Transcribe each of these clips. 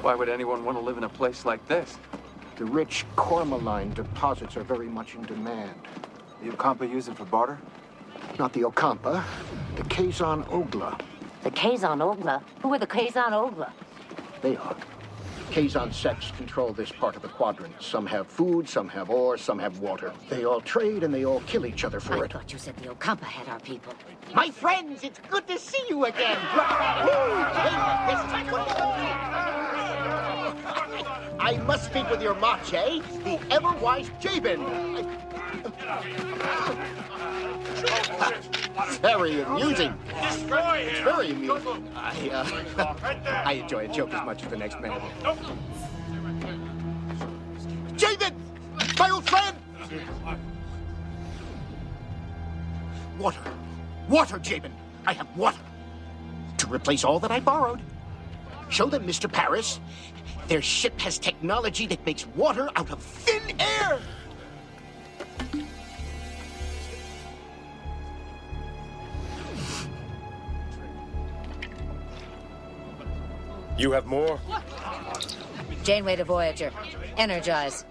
Why would anyone want to live in a place like this? The rich coralline deposits are very much in demand. The Okampa use it for barter? Not the Okampa, the Kazon Ogla. The Kazon Ogla? Who are the Kazon Ogla? They are. Kazon sects control this part of the quadrant. Some have food, some have ore, some have water. They all trade and they all kill each other for I it. thought you said the Okampa had our people. My friends, it's good to see you again. I must speak with your Mache, the ever-wise Jabin. Very amusing. Destroy him. Very amusing. I enjoy a joke as much as the next man. Jabin! My old friend! Water. Water, Jabin. I have water. To replace all that I borrowed. Show them, Mr. Paris. Their ship has technology that makes water out of thin air. You have more? Janeway to Voyager. Energize.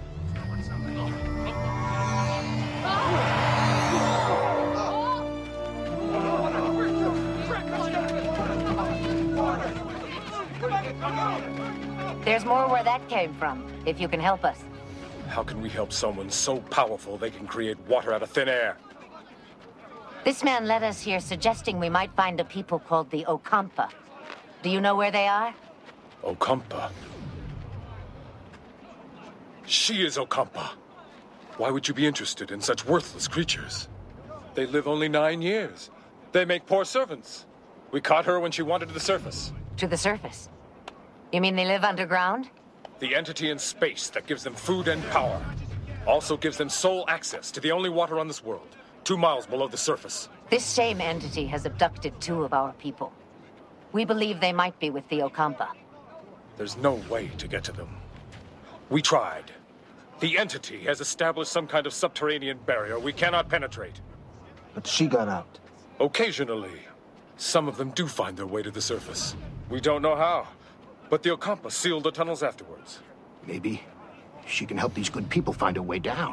There's more where that came from, if you can help us. How can we help someone so powerful they can create water out of thin air? This man led us here suggesting we might find a people called the Okampa. Do you know where they are? Okampa? She is Okampa. Why would you be interested in such worthless creatures? They live only 9 years. They make poor servants. We caught her when she wandered to the surface. To the surface? You mean they live underground? The entity in space that gives them food and power also gives them sole access to the only water on this world, 2 miles below the surface. This same entity has abducted 2 of our people. We believe they might be with the Okampa. There's no way to get to them. We tried. The entity has established some kind of subterranean barrier we cannot penetrate. But she got out. Occasionally, some of them do find their way to the surface. We don't know how, but the Okampa sealed the tunnels afterwards. Maybe she can help these good people find a way down.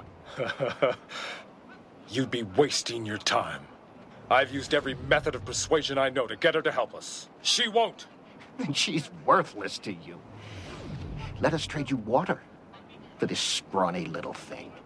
You'd be wasting your time. I've used every method of persuasion I know to get her to help us. She won't. She's worthless to you. Let us trade you water for this scrawny little thing.